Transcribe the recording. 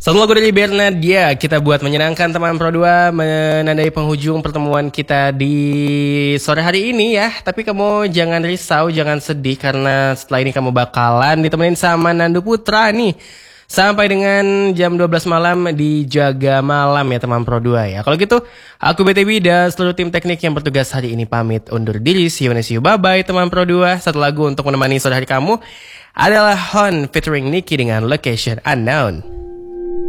Satu lagu dari Bernadya kita buat menyenangkan teman Pro 2, menandai penghujung pertemuan kita di sore hari ini ya. Tapi kamu jangan risau, jangan sedih karena setelah ini kamu bakalan ditemenin sama Nando Putra nih. Sampai dengan jam 12 malam di Jaga Malam ya teman Pro 2 ya. Kalau gitu aku BTB dan seluruh tim teknik yang bertugas hari ini pamit undur diri. See you, bye bye teman Pro 2. Satu lagu untuk menemani sore hari kamu adalah Hon featuring Nicky dengan Location Unknown.